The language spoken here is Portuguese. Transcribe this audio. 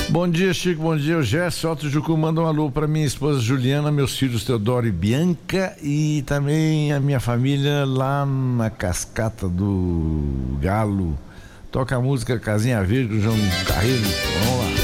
Bom dia, Chico, bom dia. O Gerson Alto Jucu manda um alô para minha esposa Juliana, meus filhos Teodoro e Bianca e também a minha família lá na Cascata do Galo. Toca a música Casinha Verde do João Carreiro. Vamos lá.